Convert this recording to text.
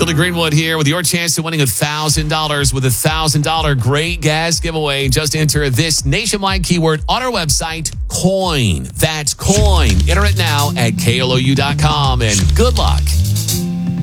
Billy Greenwood here with your chance to winning $1,000 with $1,000 great gas giveaway. Just enter this nationwide keyword on our website, COIN. That's COIN. Enter it now at KLOU.com, and good luck.